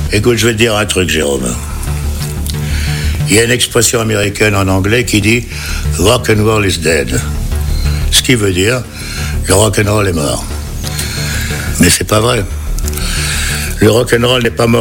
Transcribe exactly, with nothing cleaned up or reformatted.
Écoute, je vais te dire un truc, Jérôme. Il y a une expression américaine en anglais qui dit « rock and roll is dead ». Ce qui veut dire « le rock and roll est mort ». Mais c'est pas vrai. Le rock and roll n'est pas mort.